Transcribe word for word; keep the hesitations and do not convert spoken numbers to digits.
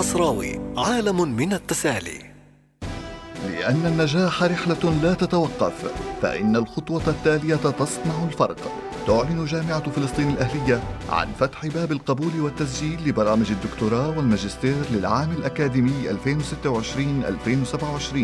المصراوي، عالم من التسالي. لأن النجاح رحلة لا تتوقف، فإن الخطوة التالية تصنع الفرق. تعلن جامعة فلسطين الأهلية عن فتح باب القبول والتسجيل لبرامج الدكتوراه والماجستير للعام الأكاديمي ألفين وستة وعشرين ألفين وسبعة وعشرين.